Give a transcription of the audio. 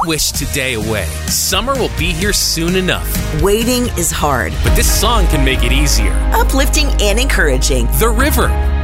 wish today away. Summer will be here soon enough. Waiting is hard, but this song can make it easier. uplifting and encouraging. The River